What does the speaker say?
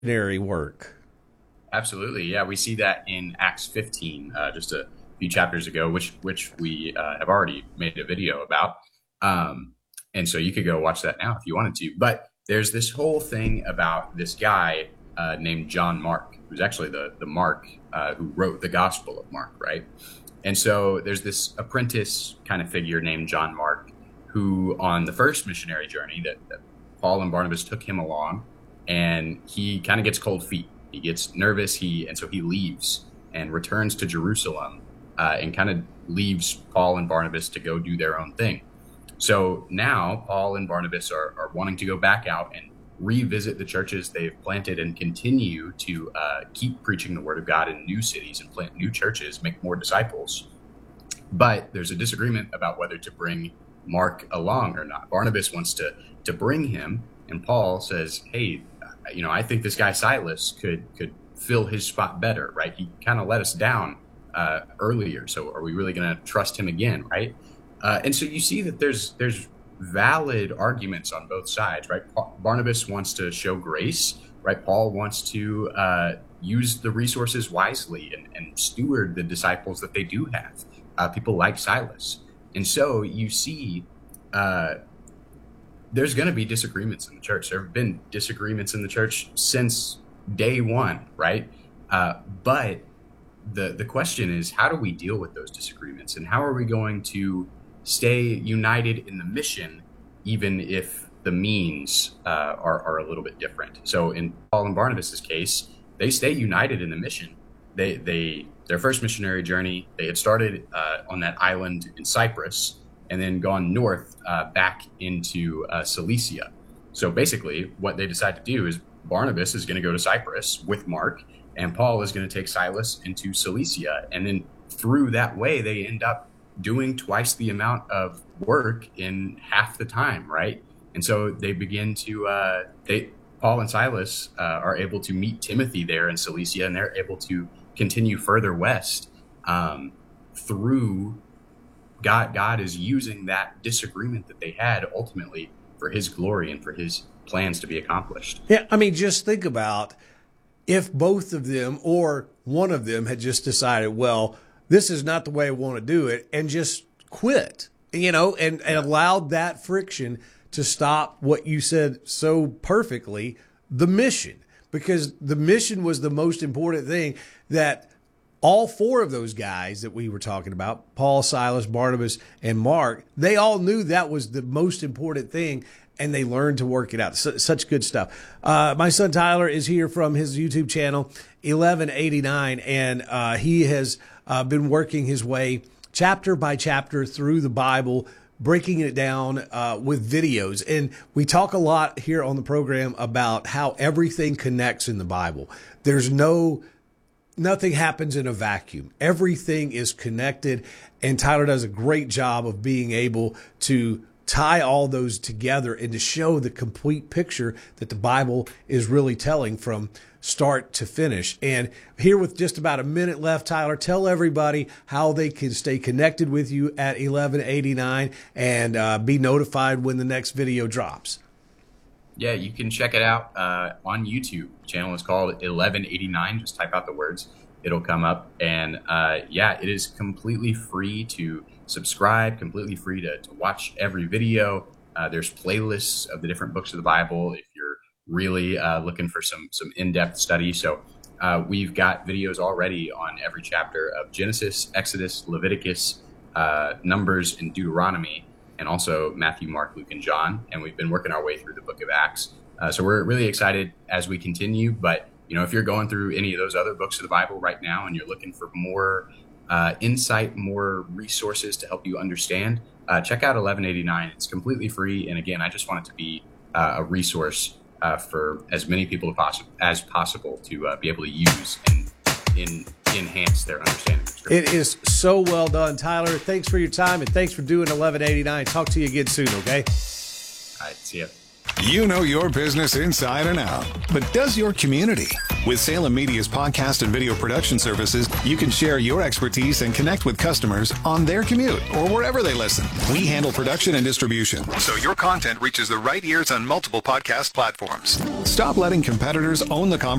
missionary work. Absolutely. Yeah, we see that in Acts 15, just a few chapters ago, which we have already made a video about. Um, and so you could go watch that now if you wanted to. But there's this whole thing about this guy named John Mark, who's actually the Mark who wrote the Gospel of Mark, right? And so there's this apprentice kind of figure named John Mark, who on the first missionary journey that Paul and Barnabas took him along, and he kind of gets cold feet. He gets nervous. And so he leaves and returns to Jerusalem and kind of leaves Paul and Barnabas to go do their own thing. So now Paul and Barnabas are wanting to go back out and revisit the churches they've planted and continue to keep preaching the word of God in new cities and plant new churches, make more disciples. But there's a disagreement about whether to bring Mark along or not. Barnabas wants to bring him, and Paul says, hey, I think this guy Silas could fill his spot better, right? He kind of let us down earlier, so are we really going to trust him again, right? And so you see that there's valid arguments on both sides, right? Barnabas wants to show grace, right? Paul wants to use the resources wisely and steward the disciples that they do have, people like Silas. And so you see there's going to be disagreements in the church. There have been disagreements in the church since day one, right? But the question is, how do we deal with those disagreements, and how are we going to stay united in the mission, even if the means are a little bit different? So in Paul and Barnabas's case, they stay united in the mission. Their first missionary journey, they had started on that island in Cyprus, and then gone north back into Cilicia. So basically what they decide to do is Barnabas is going to go to Cyprus with Mark, and Paul is going to take Silas into Cilicia. And then through that way, they end up doing twice the amount of work in half the time, right? And so they begin to, Paul and Silas are able to meet Timothy there in Cilicia, and they're able to continue further west through God is using that disagreement that they had ultimately for his glory and for his plans to be accomplished. Yeah, I mean, just think about if both of them or one of them had just decided, well, this is not the way I want to do it, and just quit, and allowed that friction to stop what you said so perfectly, the mission. Because the mission was the most important thing that all four of those guys that we were talking about, Paul, Silas, Barnabas, and Mark, they all knew that was the most important thing, and they learned to work it out. Such good stuff. My son Tyler is here from his YouTube channel, 1189, and he has been working his way chapter by chapter through the Bible, breaking it down with videos. And we talk a lot here on the program about how everything connects in the Bible. Nothing happens in a vacuum. Everything is connected, and Tyler does a great job of being able to tie all those together and to show the complete picture that the Bible is really telling from start to finish. And here with just about a minute left, Tyler, tell everybody how they can stay connected with you at 1189 and be notified when the next video drops. Yeah, you can check it out on YouTube. The channel is called 1189. Just type out the words. It'll come up. And it is completely free to subscribe, completely free to watch every video. There's playlists of the different books of the Bible if you're really looking for some in-depth study. So we've got videos already on every chapter of Genesis, Exodus, Leviticus, Numbers, and Deuteronomy, and also Matthew, Mark, Luke, and John. And we've been working our way through the book of Acts. So we're really excited as we continue. But, if you're going through any of those other books of the Bible right now and you're looking for more insight, more resources to help you understand, check out 1189. It's completely free. And again, I just want it to be a resource for as many people as possible to be able to use and enhance their understanding of Scripture. It is so well done, Tyler. Thanks for your time, and thanks for doing 1189. Talk to you again soon, okay? All right, see ya. You know your business inside and out, but does your community? With Salem Media's podcast and video production services, you can share your expertise and connect with customers on their commute or wherever they listen. We handle production and distribution, so your content reaches the right ears on multiple podcast platforms. Stop letting competitors own the conversation